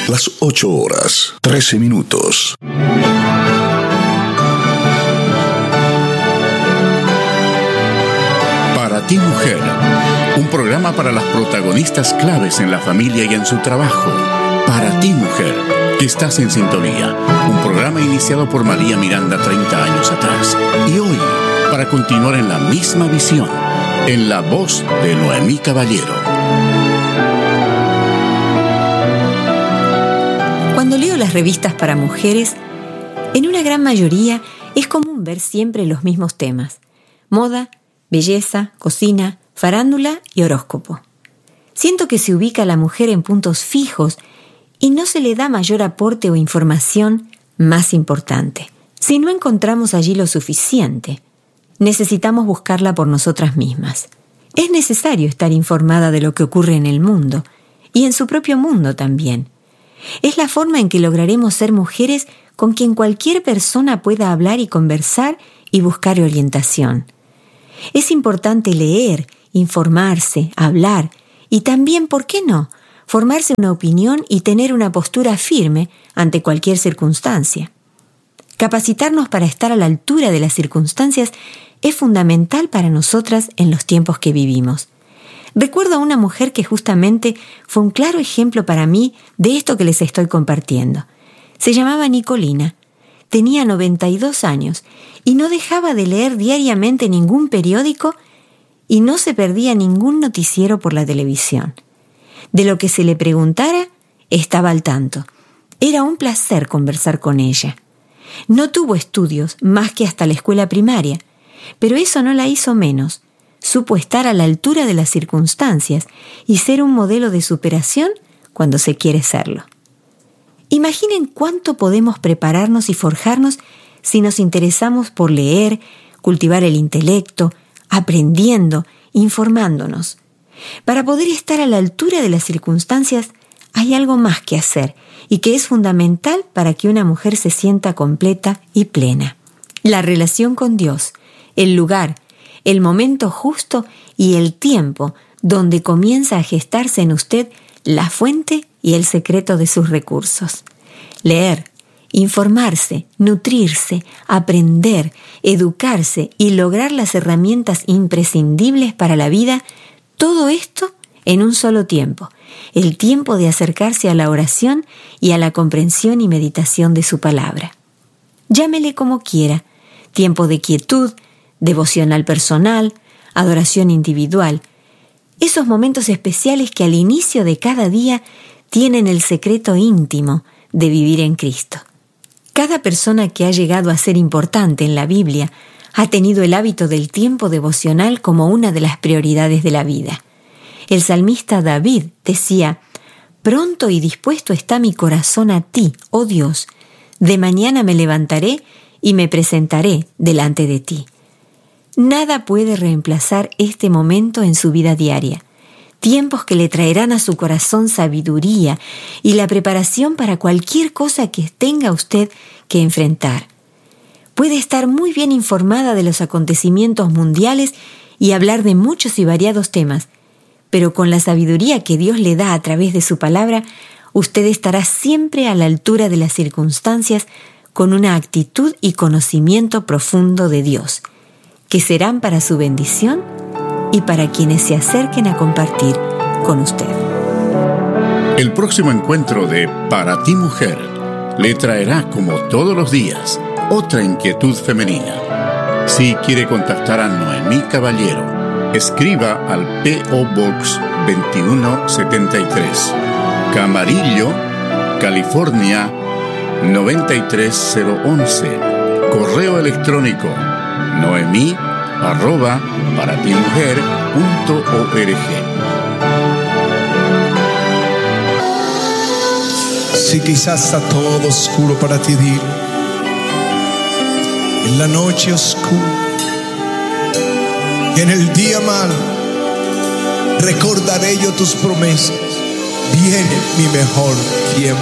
Las 8:13. Para ti, mujer, un programa para las protagonistas claves en la familia y en su trabajo. Para ti, mujer, que estás en sintonía. Un programa iniciado por María Miranda 30 años atrás. Y hoy, para continuar en la misma visión, en la voz de Noemí Caballero. Cuando leo las revistas para mujeres, en una gran mayoría es común ver siempre los mismos temas: moda, belleza, cocina, farándula y horóscopo. Siento que se ubica a la mujer en puntos fijos y no se le da mayor aporte o información más importante. Si no encontramos allí lo suficiente, necesitamos buscarla por nosotras mismas. Es necesario estar informada de lo que ocurre en el mundo y en su propio mundo también. Es la forma en que lograremos ser mujeres con quien cualquier persona pueda hablar y conversar y buscar orientación. Es importante leer, informarse, hablar y también, ¿por qué no?, formarse una opinión y tener una postura firme ante cualquier circunstancia. Capacitarnos para estar a la altura de las circunstancias es fundamental para nosotras en los tiempos que vivimos. Recuerdo a una mujer que justamente fue un claro ejemplo para mí de esto que les estoy compartiendo. Se llamaba Nicolina, tenía 92 años y no dejaba de leer diariamente ningún periódico y no se perdía ningún noticiero por la televisión. De lo que se le preguntara, estaba al tanto. Era un placer conversar con ella. No tuvo estudios más que hasta la escuela primaria, pero eso no la hizo menos. Supo estar a la altura de las circunstancias y ser un modelo de superación cuando se quiere serlo. Imaginen cuánto podemos prepararnos y forjarnos si nos interesamos por leer, cultivar el intelecto, aprendiendo, informándonos. Para poder estar a la altura de las circunstancias hay algo más que hacer y que es fundamental para que una mujer se sienta completa y plena: la relación con Dios, el lugar, el momento justo y el tiempo donde comienza a gestarse en usted la fuente y el secreto de sus recursos. Leer, informarse, nutrirse, aprender, educarse y lograr las herramientas imprescindibles para la vida, todo esto en un solo tiempo: el tiempo de acercarse a la oración y a la comprensión y meditación de su palabra. Llámele como quiera: tiempo de quietud, devocional personal, adoración individual. Esos momentos especiales que al inicio de cada día tienen el secreto íntimo de vivir en Cristo. Cada persona que ha llegado a ser importante en la Biblia ha tenido el hábito del tiempo devocional como una de las prioridades de la vida. El salmista David decía: «Pronto y dispuesto está mi corazón a ti, oh Dios. De mañana me levantaré y me presentaré delante de ti». Nada puede reemplazar este momento en su vida diaria. Tiempos que le traerán a su corazón sabiduría y la preparación para cualquier cosa que tenga usted que enfrentar. Puede estar muy bien informada de los acontecimientos mundiales y hablar de muchos y variados temas, pero con la sabiduría que Dios le da a través de su palabra, usted estará siempre a la altura de las circunstancias con una actitud y conocimiento profundo de Dios, que serán para su bendición y para quienes se acerquen a compartir con usted. El próximo encuentro de Para ti, mujer, le traerá, como todos los días, otra inquietud femenina. Si quiere contactar a Noemí Caballero, escriba al P.O. Box 2173, Camarillo, California 93011. Correo electrónico noemi@paratimujer.org. Si quizás está todo oscuro para ti, dile: en la noche oscura, en el día malo, recordaré yo tus promesas. Viene mi mejor tiempo.